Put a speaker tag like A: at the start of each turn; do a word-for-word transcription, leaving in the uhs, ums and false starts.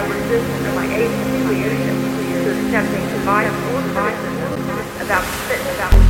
A: resistance of my agency leadership to accepting divine criticism about fit about